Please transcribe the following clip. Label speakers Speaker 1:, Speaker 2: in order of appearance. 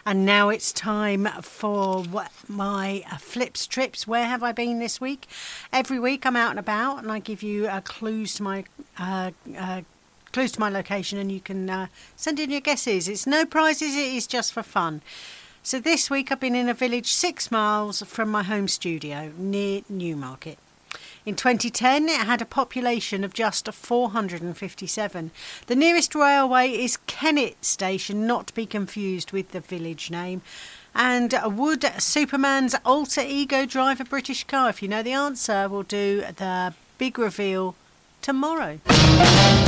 Speaker 1: And now it's time for my Flips Trips. Where have I been this week? Every week I'm out and about and I give you clues to my location, and you can send in your guesses. It's no prizes, it is just for fun. So this week I've been in a village 6 miles from my home studio near Newmarket. In 2010, it had a population of just 457. The nearest railway is Kennet Station, not to be confused with the village name. And would Superman's alter ego drive a British car? If you know the answer, we'll do the big reveal tomorrow.